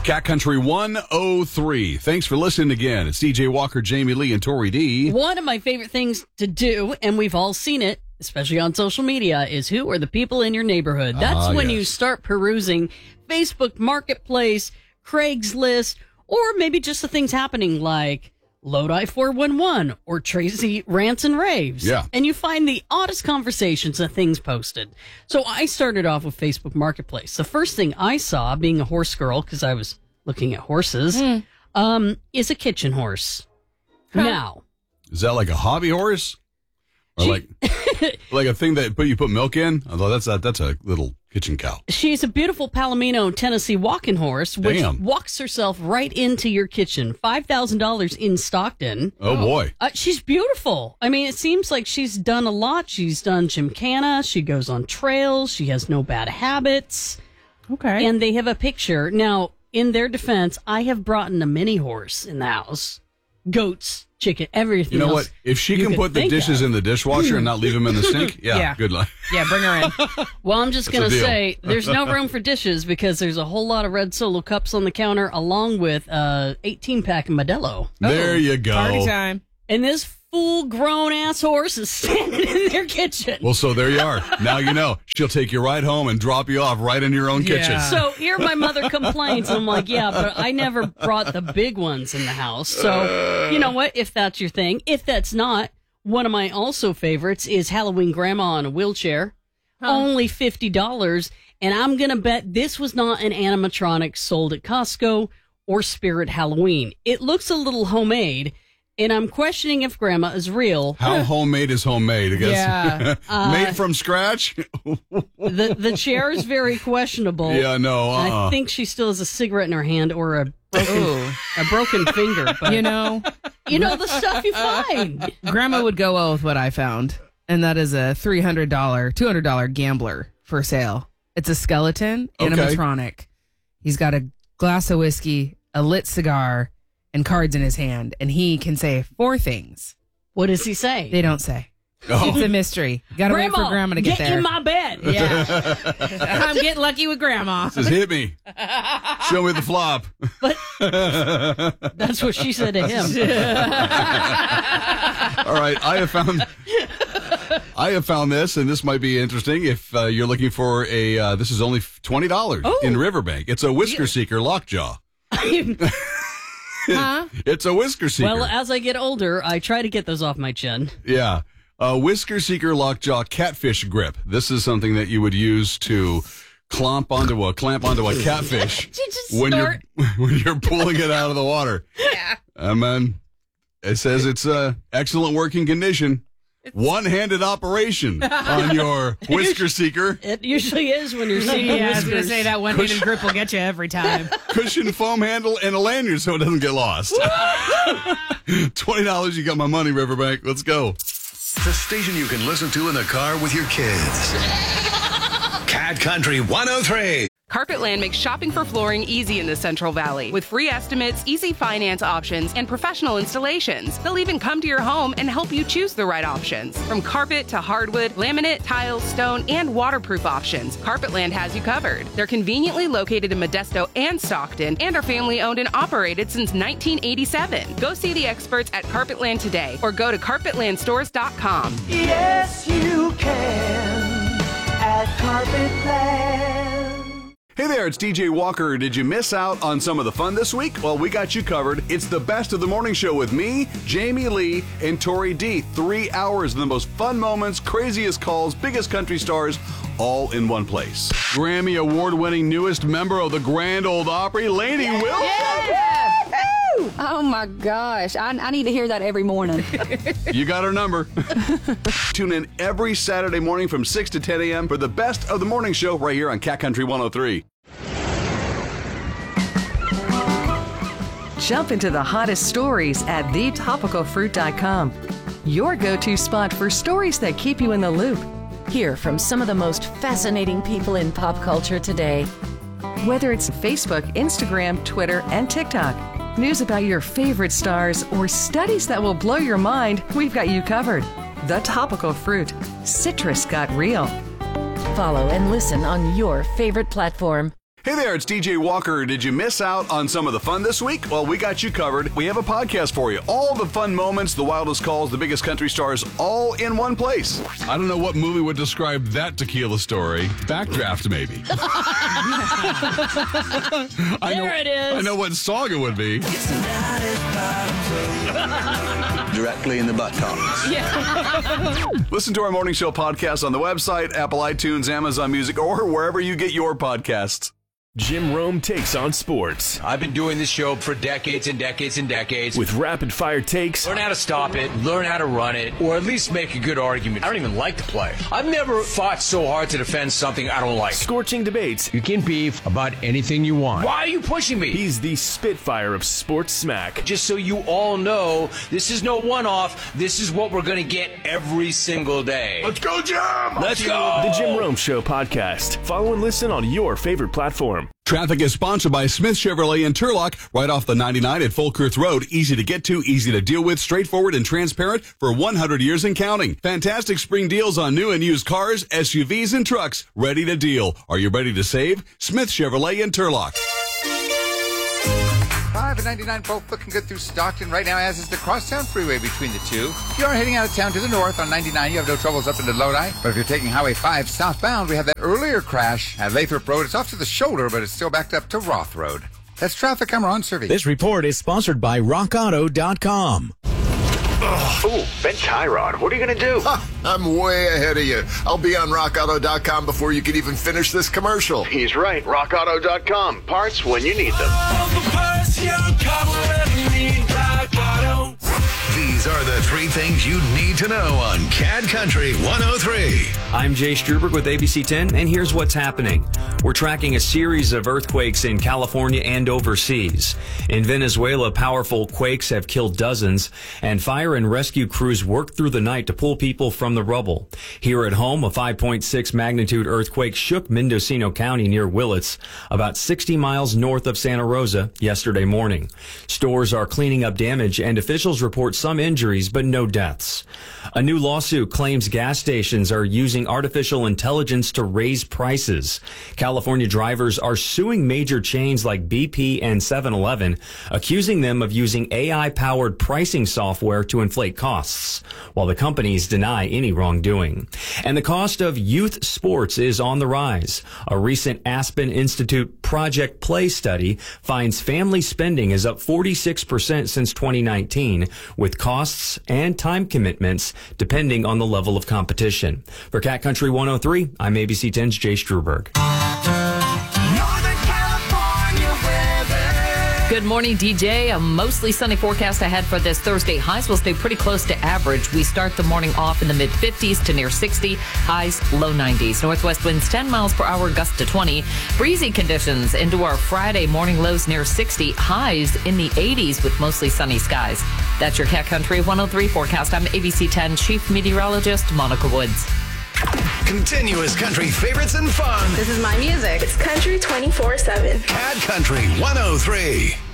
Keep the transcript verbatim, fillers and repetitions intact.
Cat Country one oh three. Thanks for listening again. It's D J Walker, Jamie Lee, and Tori D. One of my favorite things to do, and we've all seen it, especially on social media, is who are the people in your neighborhood. That's Ah, when yes. you start perusing Facebook Marketplace, Craigslist, or maybe just the things happening like Lodi four one one or Tracy Rants and Raves. Yeah. And you find the oddest conversations and things posted. So I started off with Facebook Marketplace. The first thing I saw, being a horse girl, because I was looking at horses, Mm. um, is a kitchen horse. Huh. Now, Is that like a hobby horse? Or She- like like a thing that put you put milk in? Although that's a, that's a little kitchen cow. she's a beautiful Palomino, Tennessee walking horse, which Damn. walks herself right into your kitchen. five thousand dollars in Stockton. Oh, boy. Uh, she's beautiful. I mean, it seems like she's done a lot. She's done gymkhana. She goes on trails. She has no bad habits. Okay. And they have a picture. Now, in their defense, I have brought in a mini horse in the house. Goats, chicken, everything You know else what? If she you can could put the think dishes of. in the dishwasher and not leave them in the sink, yeah, Yeah. good luck. yeah, bring her in. Well, I'm just That's a going to deal. say there's no room for dishes because there's a whole lot of red Solo cups on the counter along with a eighteen pack of Modelo. There you go. Party time. And this full-grown ass horse is standing in their kitchen. Well, so there you are. Now you know. She'll take you right home and drop you off right in your own Yeah. kitchen. So here my mother complains, and I'm like, yeah, but I never brought the big ones in the house. So you know what? If that's your thing. If that's not, one of my also favorites is Halloween Grandma on a wheelchair. Only fifty dollars. And I'm going to bet this was not an animatronic sold at Costco or Spirit Halloween. It looks a little homemade, and I'm questioning if Grandma is real. How homemade is homemade? I guess. Yeah. Made from scratch? The the chair is very questionable. Yeah, no. And Uh-uh. I think she still has a cigarette in her hand or a broken, Ooh. a broken finger. But You know, you know the stuff you find. Grandma would go well with what I found, and that is a three hundred dollars, two hundred dollars gambler for sale. It's a skeleton Okay. animatronic. He's got a glass of whiskey, a lit cigar, and cards in his hand, and he can say four things. What does he say? They don't say. Oh. It's a mystery. Got to wait for Grandma to get, there. in my bed. Yeah. I'm getting lucky with Grandma. Says, hit me. Show me the flop. That's what she said to him. All right, I have found I have found this, and this might be interesting if uh, you're looking for a, uh, this is only twenty dollars Oh. in Riverbank. It's a Whisker Seeker lockjaw. Huh? It's a Whisker Seeker. Well, as I get older, I try to get those off my chin. Yeah. A Whisker Seeker Lockjaw Catfish Grip. This is something that you would use to clamp onto a clamp onto a catfish just when start- you're when you're pulling it out of the water. Yeah. Um, and it says it's uh, excellent working condition. One-handed operation on your Whisker Seeker. It usually is when you're seeing Yeah, I was going to whiskers. say that one-handed grip will get you every time. Cushion foam handle and a lanyard so it doesn't get lost. twenty dollars, you got my money, Riverbank. Let's go. The station you can listen to in the car with your kids. Cat Country one oh three. Carpetland makes shopping for flooring easy in the Central Valley with free estimates, easy finance options, and professional installations. They'll even come to your home and help you choose the right options. From carpet to hardwood, laminate, tile, stone, and waterproof options, Carpetland has you covered. They're conveniently located in Modesto and Stockton and are family owned and operated since nineteen eighty-seven. Go see the experts at Carpetland today or go to carpetland stores dot com. Yes, you can at Carpetland. Hey there, it's D J Walker. Did you miss out on some of the fun this week? Well, we got you covered. It's the best of the morning show with me, Jamie Lee, and Tori D. Three hours of the most fun moments, craziest calls, biggest country stars, all in one place. Grammy award-winning newest member of the Grand Ole Opry, Lainey Wilson. Oh my gosh, I, I need to hear that every morning. You got our number. Tune in every Saturday morning from six to ten a.m. for the best of the morning show right here on Cat Country one oh three. Jump into the hottest stories at the topical fruit dot com. Your go-to spot for stories that keep you in the loop. Hear from some of the most fascinating people in pop culture today. Whether it's Facebook, Instagram, Twitter, and TikTok. News about your favorite stars or studies that will blow your mind, we've got you covered. The Topical Fruit. Citrus got real. Follow and listen on your favorite platform. Hey there, it's D J Walker. Did you miss out on some of the fun this week? Well, we got you covered. We have a podcast for you. All the fun moments, the wildest calls, the biggest country stars, all in one place. I don't know what movie would describe that tequila story. Backdraft, maybe. I There know, it is. I know what song it would be. Directly in the buttocks. Yeah. Listen to our morning show podcast on the website, Apple iTunes, Amazon Music, or wherever you get your podcasts. Jim Rome takes on sports. I've been doing this show for decades and decades and decades. With rapid-fire takes. Learn how to stop it, learn how to run it, or at least make a good argument. I don't even like the play. I've never fought so hard to defend something I don't like. Scorching debates. You can beef about anything you want. Why are you pushing me? He's the Spitfire of sports smack. Just so you all know, this is no one-off. This is what we're going to get every single day. Let's go, Jim! Let's go! The Jim Rome Show podcast. Follow and listen on your favorite platform. Traffic is sponsored by Smith Chevrolet in Turlock, right off the ninety-nine at Folkirth Road. Easy to get to, easy to deal with, straightforward and transparent for one hundred years and counting. Fantastic spring deals on new and used cars, S U Vs, and trucks. Ready to deal. Are you ready to save? Smith Chevrolet in Turlock. five and ninety-nine both looking good through Stockton right now, as is the Crosstown Freeway between the two. If you are heading out of town to the north on ninety-nine, you have no troubles up into Lodi. But if you're taking Highway five southbound, we have that earlier crash at Lathrop Road. It's off to the shoulder, but it's still backed up to Roth Road. That's traffic. I'm Ron Servey. This report is sponsored by rock auto dot com. Ooh, Ben Tyrod, what are you going to do? Huh, I'm way ahead of you. I'll be on rock auto dot com before you can even finish this commercial. He's right. rock auto dot com. Parts when you need them. These are the three things you need to know on Cad Country one oh three. I'm Jay Struberg with A B C ten, and here's what's happening. We're tracking a series of earthquakes in California and overseas. In Venezuela, powerful quakes have killed dozens, and fire and rescue crews worked through the night to pull people from the rubble. Here at home, a five point six magnitude earthquake shook Mendocino County near Willits, about sixty miles north of Santa Rosa, yesterday morning. Stores are cleaning up damage, and officials report some injuries, but no deaths. A new lawsuit claims gas stations are using artificial intelligence to raise prices. California drivers are suing major chains like B P and seven eleven, accusing them of using A I-powered pricing software to inflate costs, while the companies deny any wrongdoing. And the cost of youth sports is on the rise. A recent Aspen Institute Project Play study finds family spending is up forty-six percent since twenty nineteen, with costs and time commitments depending on the level of competition. For Cat Country one oh three, I'm A B C ten's Jay Struberg. Good morning, D J. A mostly sunny forecast ahead for this Thursday. Highs will stay pretty close to average. We start the morning off in the mid fifties to near sixty. Highs, low nineties. Northwest winds ten miles per hour, gust to twenty. Breezy conditions into our Friday morning, lows near sixty. Highs in the eighties with mostly sunny skies. That's your Cat Country one oh three forecast. I'm A B C ten Chief Meteorologist Monica Woods. Continuous country favorites and fun. This is my music. It's Country twenty-four seven. Cad Country one oh three.